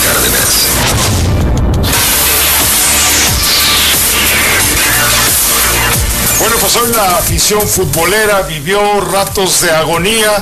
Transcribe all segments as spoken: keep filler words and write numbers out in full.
Cárdenas. Bueno, pues hoy la afición futbolera vivió ratos de agonía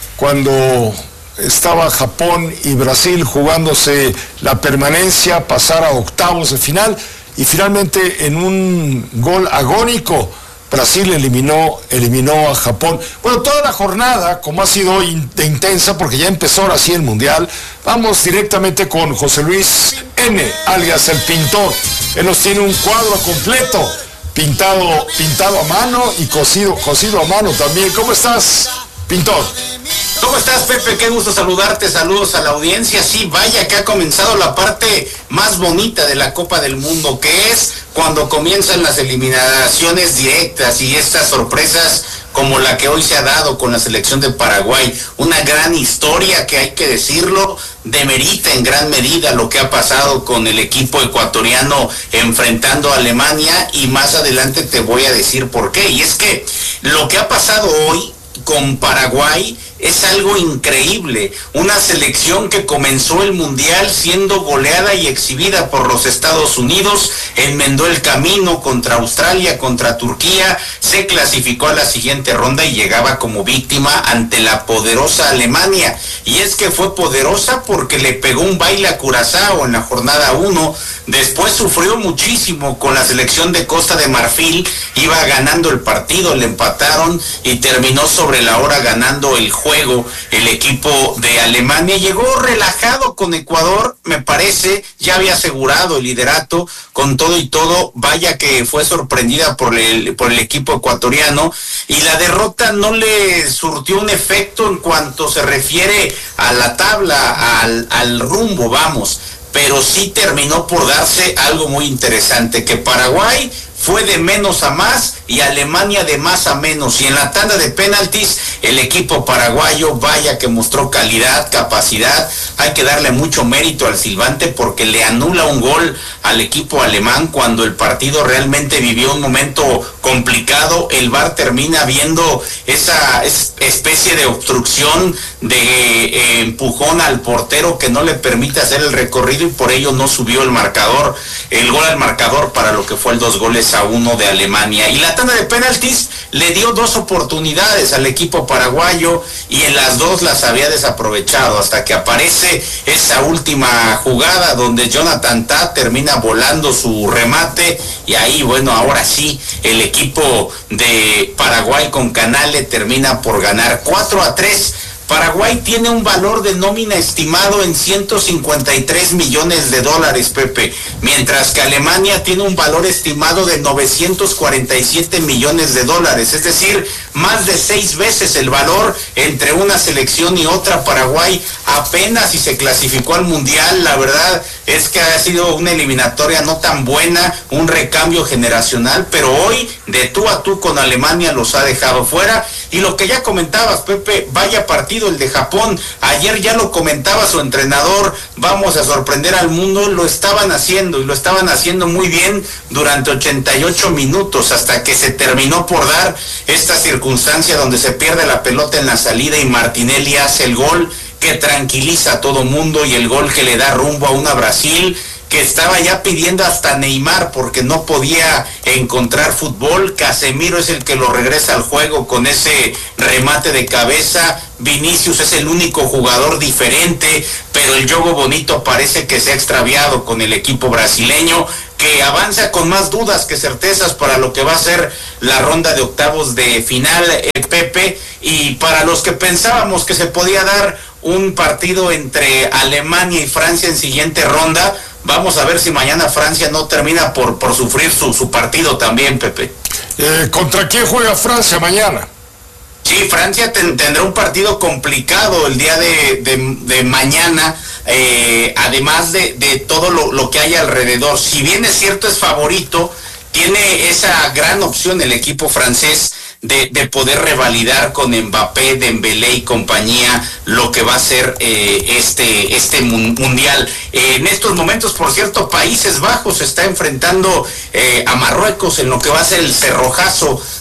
cuando estaba Japón y Brasil jugándose la permanencia, pasar a octavos de final, y finalmente en un gol agónico Brasil eliminó, eliminó a Japón. Bueno, toda la jornada, como ha sido in, de intensa, porque ya empezó ahora sí el Mundial, vamos directamente con José Luis N., alias el Pintor. Él nos tiene un cuadro completo, pintado, pintado a mano y cosido, cosido a mano también. ¿Cómo estás, Pintor? ¿Cómo estás, Pepe? Qué gusto saludarte, saludos a la audiencia. Sí, vaya que ha comenzado la parte más bonita de la Copa del Mundo, que es cuando comienzan las eliminaciones directas y estas sorpresas como la que hoy se ha dado con la selección de Paraguay. Una gran historia que, hay que decirlo, demerita en gran medida lo que ha pasado con el equipo ecuatoriano enfrentando a Alemania, y más adelante te voy a decir por qué. Y es que lo que ha pasado hoy con Paraguay es algo increíble. Una selección que comenzó el Mundial siendo goleada y exhibida por los Estados Unidos, enmendó el camino contra Australia, contra Turquía, se clasificó a la siguiente ronda y llegaba como víctima ante la poderosa Alemania. Y es que fue poderosa porque le pegó un baile a Curazao en la jornada uno, después sufrió muchísimo con la selección de Costa de Marfil, iba ganando el partido, le empataron y terminó sobre la hora ganando el juego el equipo de Alemania. Llegó relajado con Ecuador, me parece, ya había asegurado el liderato con todo y todo. Vaya que fue sorprendida por el, por el equipo ecuatoriano, y la derrota no le surtió un efecto en cuanto se refiere a la tabla, al, al rumbo, vamos. Pero sí terminó por darse algo muy interesante, que Paraguay fue de menos a más y Alemania de más a menos, y en la tanda de penaltis el equipo paraguayo, vaya que mostró calidad, capacidad. Hay que darle mucho mérito al silbante porque le anula un gol al equipo alemán cuando el partido realmente vivió un momento complicado. El V A R termina viendo esa especie de obstrucción, de eh, empujón al portero que no le permite hacer el recorrido, y por ello no subió el marcador, el gol al marcador para lo que fue el dos goles a uno de Alemania. Y la tanda de penaltis le dio dos oportunidades al equipo paraguayo y en las dos las había desaprovechado, hasta que aparece esa última jugada donde Jonathan Tah termina volando su remate, y ahí, bueno, ahora sí el equipo de Paraguay con Canale termina por ganar cuatro a tres. Paraguay tiene un valor de nómina estimado en ciento cincuenta y tres millones de dólares, Pepe, mientras que Alemania tiene un valor estimado de novecientos cuarenta y siete millones de dólares, es decir, más de seis veces el valor entre una selección y otra. Paraguay apenas si se clasificó al Mundial, la verdad es que ha sido una eliminatoria no tan buena, un recambio generacional, pero hoy de tú a tú con Alemania los ha dejado fuera. Y lo que ya comentabas, Pepe, vaya partido el de Japón. Ayer ya lo comentaba su entrenador, vamos a sorprender al mundo. Lo estaban haciendo y lo estaban haciendo muy bien durante ochenta y ocho minutos, hasta que se terminó por dar esta circunstancia donde se pierde la pelota en la salida y Martinelli hace el gol que tranquiliza a todo mundo, y el gol que le da rumbo a una Brasil que estaba ya pidiendo hasta Neymar porque no podía encontrar fútbol. Casemiro es el que lo regresa al juego con ese remate de cabeza. Vinicius es el único jugador diferente, pero el juego bonito parece que se ha extraviado con el equipo brasileño, que avanza con más dudas que certezas para lo que va a ser la ronda de octavos de final, eh, Pepe. Y para los que pensábamos que se podía dar un partido entre Alemania y Francia en siguiente ronda, vamos a ver si mañana Francia no termina por, por sufrir su, su partido también, Pepe. Eh, ¿Contra quién juega Francia mañana? Sí, Francia ten, tendrá un partido complicado el día de, de, de mañana, eh, además de, de todo lo, lo que hay alrededor. Si bien es cierto, es favorito, tiene esa gran opción el equipo francés de, de poder revalidar con Mbappé, Dembélé y compañía lo que va a ser eh, este, este mundial. Eh, en estos momentos, por cierto, Países Bajos está enfrentando eh, a Marruecos en lo que va a ser el cerrojazo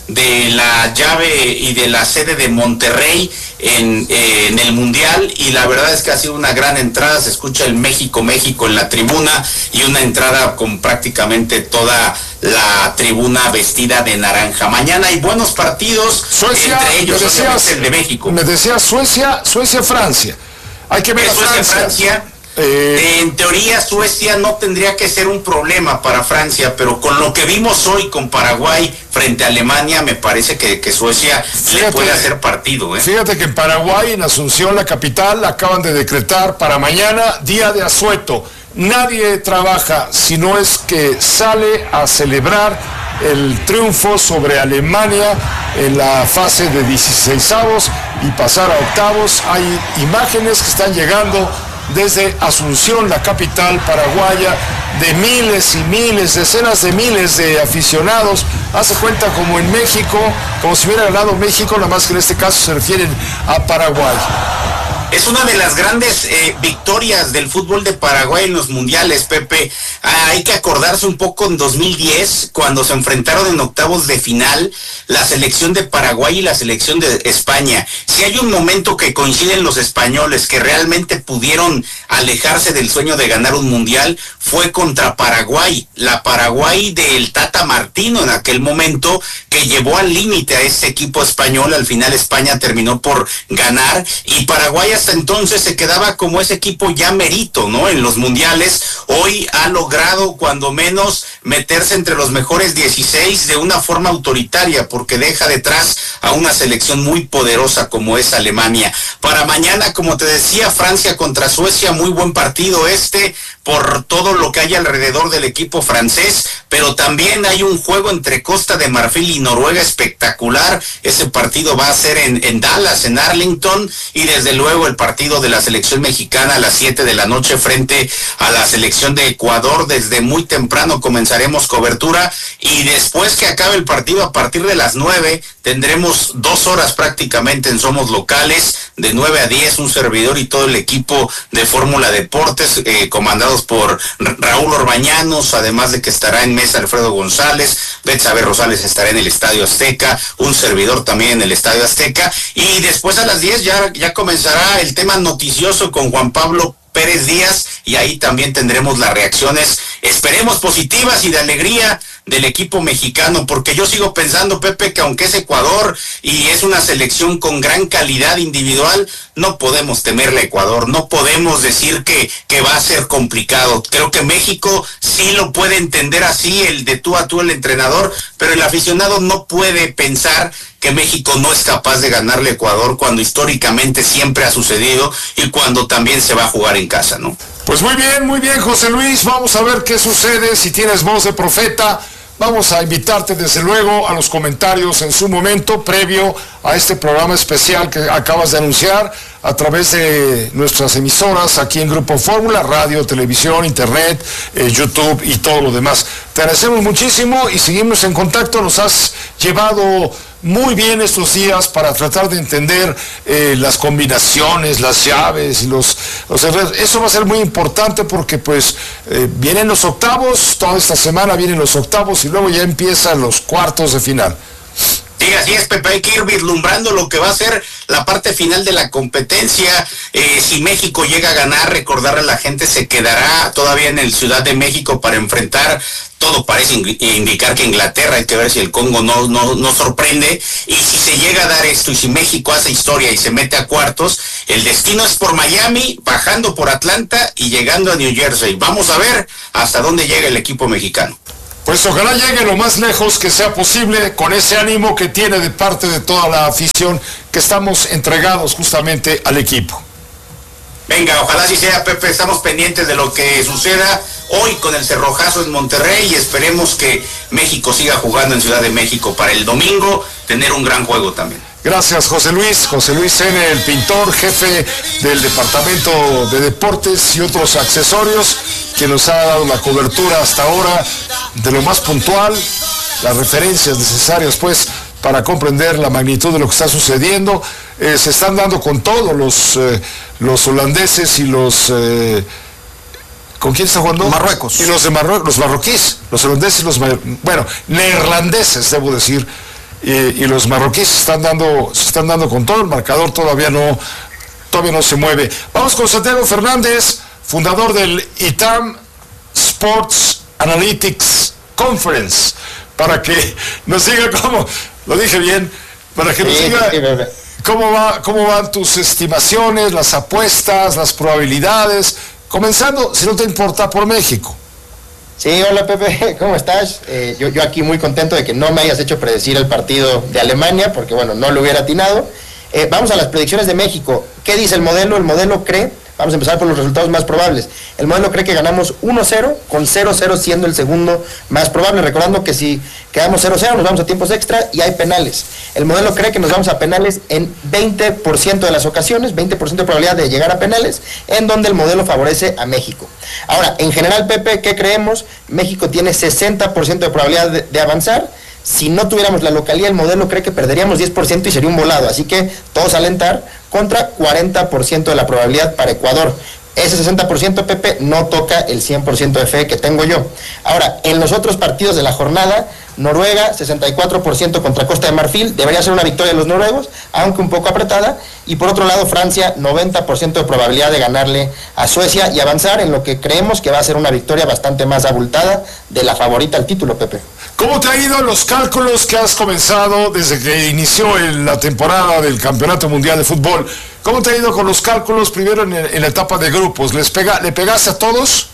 de la llave y de la sede de Monterrey en, eh, en el Mundial, y la verdad es que ha sido una gran entrada. Se escucha el México, México en la tribuna, y una entrada con prácticamente toda la tribuna vestida de naranja. Mañana hay buenos partidos, Suecia, entre ellos me decías, el de México. Me decía Suecia, Suecia, Francia. Hay que ver a Suecia, Francia. Francia. Eh, en teoría Suecia no tendría que ser un problema para Francia, pero con lo que vimos hoy con Paraguay frente a Alemania, me parece que, que Suecia fíjate, le puede hacer partido. ¿eh? Fíjate que en Paraguay, en Asunción, la capital, acaban de decretar para mañana día de asueto. Nadie trabaja, si no es que sale a celebrar el triunfo sobre Alemania en la fase de dieciseisavos y pasar a octavos. Hay imágenes que están llegando desde Asunción, la capital paraguaya, de miles y miles, decenas de miles de aficionados. Hace cuenta como en México, como si hubiera ganado México, nada más que en este caso se refieren a Paraguay. Es una de las grandes eh, victorias del fútbol de Paraguay en los mundiales, Pepe. Ah, hay que acordarse un poco en dos mil diez, cuando se enfrentaron en octavos de final la selección de Paraguay y la selección de España. Si hay un momento que coinciden los españoles que realmente pudieron alejarse del sueño de ganar un mundial, fue contra Paraguay. La Paraguay del Tata Martino en aquel momento, que llevó al límite a ese equipo español. Al final España terminó por ganar, y Paraguay hasta entonces se quedaba como ese equipo ya merito, ¿no? En los mundiales. Hoy ha logrado cuando menos meterse entre los mejores dieciséis de una forma autoritaria, porque deja detrás a una selección muy poderosa como es Alemania. Para mañana, como te decía, Francia contra Suecia, muy buen partido este, por todo lo que hay alrededor del equipo francés, pero también hay un juego entre Costa de Marfil y Noruega espectacular. Ese partido va a ser en, en Dallas, en Arlington, y desde luego el partido de la selección mexicana a las siete de la noche frente a la selección de Ecuador. Desde muy temprano comenzaremos cobertura, y después que acabe el partido, a partir de las nueve, tendremos dos horas prácticamente en Somos Locales, de nueve a diez, un servidor y todo el equipo de Fórmula Deportes, eh, comandados por Raúl Orbañanos, además de que estará en mesa Alfredo González, Betsabe Rosales estará en el Estadio Azteca, un servidor también en el Estadio Azteca, y después a las diez ya, ya comenzará el tema noticioso con Juan Pablo Pérez Díaz, y ahí también tendremos las reacciones, esperemos positivas y de alegría del equipo mexicano, porque yo sigo pensando, Pepe, que aunque es Ecuador y es una selección con gran calidad individual, no podemos temerle a Ecuador, no podemos decir que, que va a ser complicado. Creo que México sí lo puede entender así, el de tú a tú el entrenador, pero el aficionado no puede pensar que México no es capaz de ganarle a Ecuador, cuando históricamente siempre ha sucedido y cuando también se va a jugar en casa, ¿no? Pues muy bien, muy bien, José Luis, vamos a ver qué sucede. Si tienes voz de profeta, vamos a invitarte desde luego a los comentarios en su momento, previo a este programa especial que acabas de anunciar, a través de nuestras emisoras aquí en Grupo Fórmula, radio, televisión, internet, eh, YouTube y todo lo demás. Te agradecemos muchísimo y seguimos en contacto. Nos has llevado muy bien estos días para tratar de entender eh, las combinaciones, las llaves y los, los errores. Eso va a ser muy importante porque pues eh, vienen los octavos, toda esta semana vienen los octavos y luego ya empiezan los cuartos de final. Sí, así es, Pepe, hay que ir vislumbrando lo que va a ser la parte final de la competencia. Eh, si México llega a ganar, recordarle a la gente, se quedará todavía en el Ciudad de México para enfrentar, todo parece indicar que Inglaterra. Hay que ver si el Congo no, no, no sorprende, y si se llega a dar esto, y si México hace historia y se mete a cuartos, el destino es por Miami, bajando por Atlanta y llegando a New Jersey. Vamos a ver hasta dónde llega el equipo mexicano. Pues ojalá llegue lo más lejos que sea posible, con ese ánimo que tiene de parte de toda la afición, que estamos entregados justamente al equipo. Venga, ojalá así sea, Pepe. Estamos pendientes de lo que suceda hoy con el cerrojazo en Monterrey, y esperemos que México siga jugando en Ciudad de México para el domingo tener un gran juego también. Gracias, José Luis. José Luis N., el pintor, jefe del Departamento de Deportes y otros accesorios, que nos ha dado la cobertura hasta ahora de lo más puntual, las referencias necesarias, pues, para comprender la magnitud de lo que está sucediendo. Eh, se están dando con todos los, eh, los holandeses y los... Eh, ¿Con quién está jugando? Marruecos. Y los de Marruecos, los marroquíes, los holandeses y los... Bueno, neerlandeses, debo decir, y, y los marroquíes se están dando, se están dando con todo, el marcador todavía no, todavía no se mueve. Vamos con Santiago Fernández, fundador del I T A M Sports Analytics Conference, para que nos diga cómo, lo dije bien, para que nos sí, diga sí, cómo va, cómo van tus estimaciones, las apuestas, las probabilidades, comenzando, si no te importa, por México. Sí, hola Pepe, ¿cómo estás? Eh, yo, yo aquí muy contento de que no me hayas hecho predecir el partido de Alemania, porque bueno, no lo hubiera atinado. Eh, vamos a las predicciones de México. ¿Qué dice el modelo? El modelo cree, vamos a empezar por los resultados más probables. El modelo cree que ganamos uno cero, con cero cero siendo el segundo más probable, recordando que si quedamos cero cero nos vamos a tiempos extra y hay penales. El modelo cree que nos vamos a penales en veinte por ciento de las ocasiones, veinte por ciento de probabilidad de llegar a penales, en donde el modelo favorece a México. Ahora, en general, Pepe, ¿qué creemos? México tiene sesenta por ciento de probabilidad de, de avanzar. Si no tuviéramos la localía, el modelo cree que perderíamos diez por ciento y sería un volado. Así que todos a alentar contra cuarenta por ciento de la probabilidad para Ecuador. Ese sesenta por ciento, Pepe, no toca el cien por ciento de fe que tengo yo. Ahora, en los otros partidos de la jornada, Noruega, sesenta y cuatro por ciento contra Costa de Marfil, debería ser una victoria de los noruegos, aunque un poco apretada. Y por otro lado, Francia, noventa por ciento de probabilidad de ganarle a Suecia y avanzar en lo que creemos que va a ser una victoria bastante más abultada de la favorita al título, Pepe. ¿Cómo te ha ido los cálculos que has comenzado desde que inició el, la temporada del Campeonato Mundial de Fútbol? ¿Cómo te ha ido con los cálculos primero en, en la etapa de grupos? ¿Les pega, ¿Le pegaste a todos?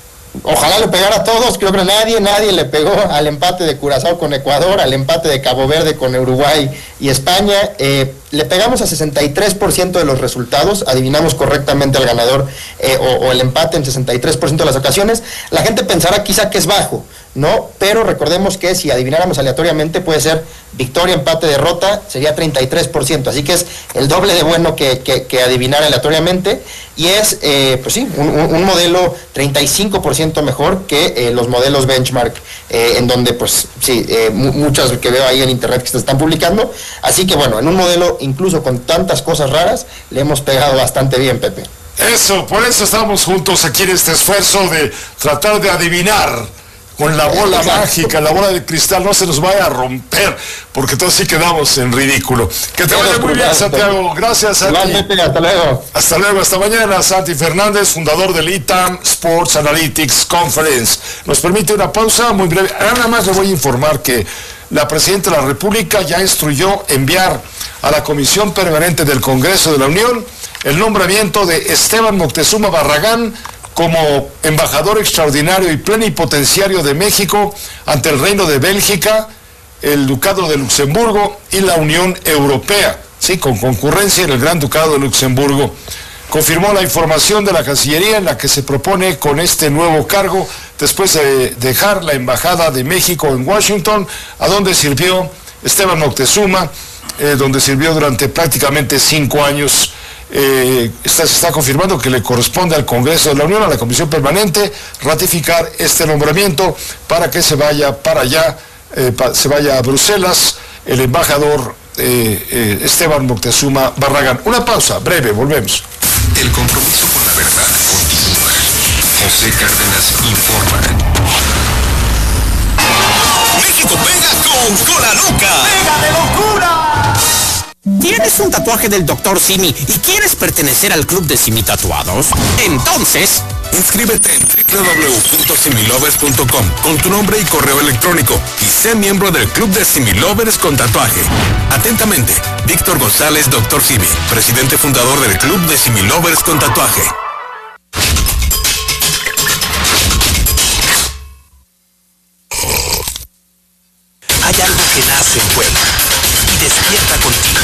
Ojalá le pegara a todos, creo que nadie, nadie le pegó al empate de Curazao con Ecuador, al empate de Cabo Verde con Uruguay y España. Eh, le pegamos a sesenta y tres por ciento de los resultados, adivinamos correctamente al ganador eh, o, o el empate en sesenta y tres por ciento de las ocasiones. La gente pensará quizá que es bajo, ¿no? Pero recordemos que si adivináramos aleatoriamente puede ser victoria, empate, derrota, sería treinta y tres por ciento, así que es el doble de bueno que, que, que adivinar aleatoriamente, y es, eh, pues sí, un, un modelo treinta y cinco por ciento mejor que eh, los modelos benchmark, eh, en donde pues sí, eh, muchas que veo ahí en internet que se están publicando, así que bueno, en un modelo incluso con tantas cosas raras, le hemos pegado bastante bien, Pepe. Eso, por eso estamos juntos aquí en este esfuerzo de tratar de adivinar con la bola mágica, la bola de cristal, no se nos vaya a romper, porque todos sí quedamos en ridículo. Que te vaya muy bien, Santiago. Gracias, Santi. Hasta luego. Hasta luego, hasta mañana. Santi Fernández, fundador del I T A M Sports Analytics Conference. Nos permite una pausa muy breve. Nada más le voy a informar que la Presidenta de la República ya instruyó enviar a la Comisión Permanente del Congreso de la Unión el nombramiento de Esteban Moctezuma Barragán como embajador extraordinario y plenipotenciario de México ante el Reino de Bélgica, el Ducado de Luxemburgo y la Unión Europea, sí, con concurrencia en el Gran Ducado de Luxemburgo. Confirmó la información de la Cancillería en la que se propone con este nuevo cargo, después de dejar la Embajada de México en Washington, a donde sirvió Esteban Moctezuma, eh, donde sirvió durante prácticamente cinco años. Eh, está, se está confirmando que le corresponde al Congreso de la Unión, a la Comisión Permanente, ratificar este nombramiento para que se vaya para allá, eh, pa, se vaya a Bruselas el embajador eh, eh, Esteban Moctezuma Barragán. Una pausa breve, volvemos. El compromiso con la verdad continúa. José Cárdenas informa. México pega con Cola Loca. ¡Pega de locura! ¿Tienes un tatuaje del doctor Simi y quieres pertenecer al club de Simi Tatuados? Entonces, inscríbete en doble u doble u doble u punto similovers punto com con tu nombre y correo electrónico y sé miembro del club de Similovers con tatuaje. Atentamente, Víctor González, doctor Simi, presidente fundador del club de Similovers con tatuaje. Hay algo que nace en Puebla y despierta contigo.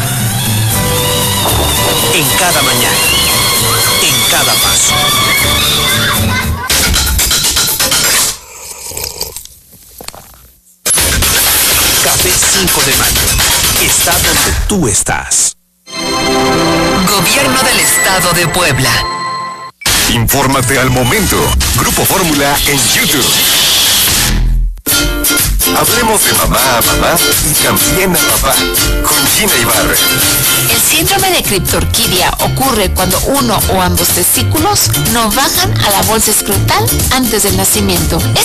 En cada mañana, en cada paso. Café cinco de mayo está donde tú estás. Gobierno del Estado de Puebla. Infórmate al momento. Grupo Fórmula en YouTube. Hablemos de mamá a mamá y también a papá, con Gina Ibarra. El síndrome de criptorquidia ocurre cuando uno o ambos testículos no bajan a la bolsa escrotal antes del nacimiento.